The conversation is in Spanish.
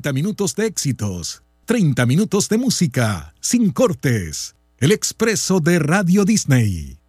30 minutos de éxitos, 30 minutos de música, sin cortes. El expreso de Radio Disney.